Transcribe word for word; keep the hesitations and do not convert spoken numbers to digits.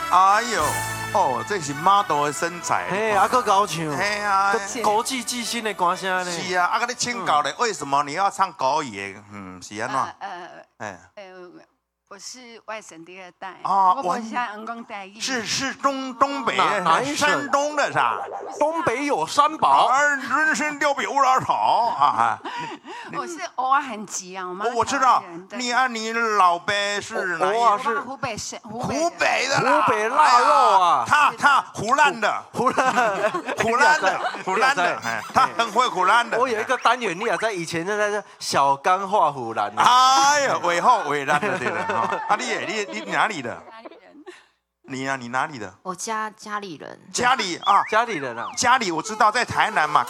哎呦，哦，这是 model 的身材。 嘿，啊，搁高唱。 嘿啊， 国际巨星的歌声呢？ 是啊，啊，跟你请教咧，为什么你要唱国语的？嗯，是安怎？ 呃， 哎， 呃，我是外省第二代啊， 我不像阳光代语。 是是东东北哪哪一省山东的是吧？ 东北有三宝， 人参貂比乌拉草啊！ 我是偶尔很急啊，我妈我我知道台湾人，对你啊，你老辈是哪一我啊我妈湖北省，湖湖北北的啦， 湖北腊肉啊哎呀他他湖南的， 湖南， 湖南的，湖南的，哎他很会湖南的。 我有一个单元，你也在以前就在这小钢化湖南。 哎呀，尾后尾南的对的哈。啊，你也你你哪里的？ 哪里人？ 你啊，你哪里的？ 我家家里人。 家里啊， 家里人啊。 家里我知道在台南嘛。